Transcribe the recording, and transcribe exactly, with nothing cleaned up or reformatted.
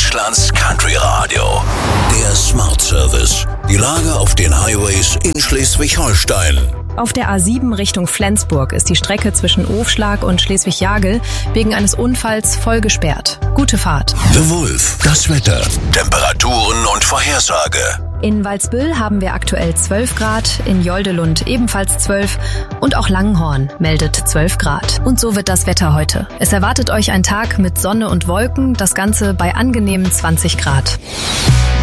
Deutschlands Country Radio. Der Smart Service. Die Lage auf den Highways in Schleswig-Holstein. Auf der A sieben Richtung Flensburg ist die Strecke zwischen Ofschlag und Schleswig-Jagel wegen eines Unfalls voll gesperrt. Gute Fahrt. The Wolf. Das Wetter. Temperaturen und Vorhersage. In Walsbüll haben wir aktuell zwölf Grad, in Joldelund ebenfalls zwölf und auch Langenhorn meldet zwölf Grad. Und so wird das Wetter heute. Es erwartet euch ein Tag mit Sonne und Wolken, das Ganze bei angenehmen zwanzig Grad.